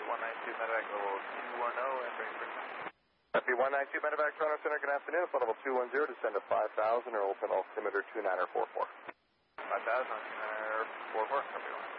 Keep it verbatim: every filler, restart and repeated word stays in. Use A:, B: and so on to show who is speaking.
A: one nine two medevac level two one zero and bring bring.
B: Copy one nine two medevac Toronto Center, good afternoon. Flight level two one zero, descend to five thousand or open altimeter two nine four four.
A: five thousand, uh, four four, copy one.